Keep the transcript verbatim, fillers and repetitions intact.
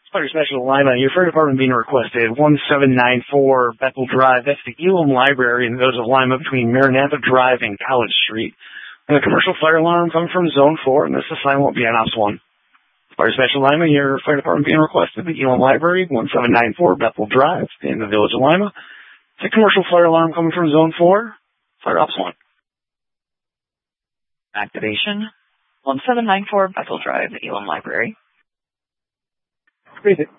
Fire Special Lima, your fire department being requested, one seven nine four Bethel Drive. That's the Elam Library in the village of Lima between Maranatha Drive and College Street. And a commercial fire alarm coming from Zone four, and this assignment will be on Ops one. Fire Special Lima, your fire department being requested, the Elam Library, one seven nine four Bethel Drive in the village of Lima. It's a commercial fire alarm coming from Zone four. Fire Ops one. Activation, one seven nine four Bethel Drive, Elam Library. Read it.